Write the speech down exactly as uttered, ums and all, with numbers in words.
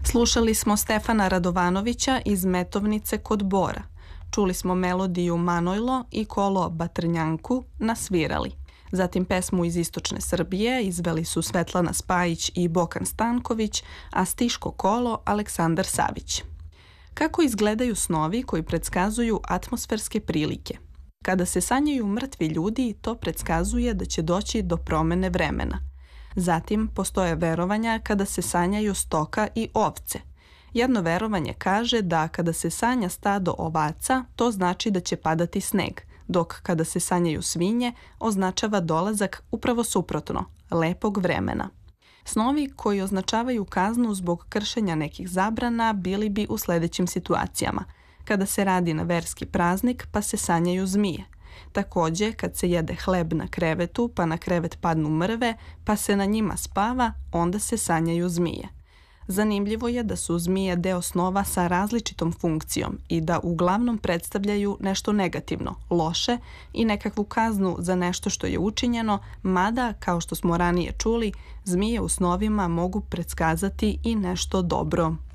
Slušali smo Stefana Radovanovića iz Metovnice kod Bora. Čuli smo melodiju Manojlo i kolo Batrnjanku nasvirali. Zatim pesmu iz istočne Srbije izveli su Svetlana Spajić i Bokan Stanković, a stiško kolo Aleksandar Savić. Kako izgledaju snovi koji predskazuju atmosferske prilike? Kada se sanjaju mrtvi ljudi, to predskazuje da će doći do promene vremena. Zatim postoje verovanja kada se sanjaju stoka i ovce. Jedno verovanje kaže da kada se sanja stado ovaca, to znači da će padati sneg, dok kada se sanjaju svinje, označava dolazak upravo suprotno, lepog vremena. Snovi koji označavaju kaznu zbog kršenja nekih zabrana bili bi u sledećim situacijama. Kada se radi na verski praznik pa se sanjaju zmije. Takođe, kad se jede hleb na krevetu pa na krevet padnu mrve pa se na njima spava, onda se sanjaju zmije. Zanimljivo je da su zmije deo snova sa različitom funkcijom i da uglavnom predstavljaju nešto negativno, loše i nekakvu kaznu za nešto što je učinjeno, mada, kao što smo ranije čuli, zmije u snovima mogu predskazati i nešto dobro.